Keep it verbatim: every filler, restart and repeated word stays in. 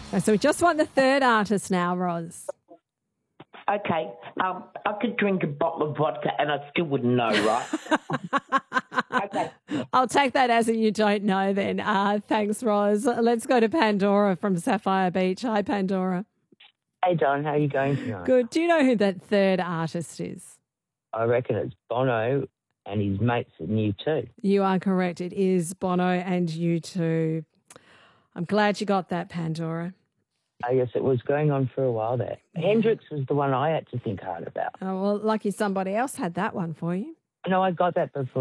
So we just want the third artist now, Roz. Okay, um, I could drink a bottle of vodka and I still wouldn't know, right? Okay. I'll take that as a you don't know then. Uh, thanks, Roz. Let's go to Pandora from Sapphire Beach. Hi, Pandora. Hey, Don, how are you going tonight? Good. Do you know who that third artist is? I reckon it's Bono and his mates in U two. You are correct. It is Bono and U two. I'm glad you got that, Pandora. I guess it was going on for a while there. Hendrix was the one I had to think hard about. Oh, well, lucky somebody else had that one for you. No, I got that before.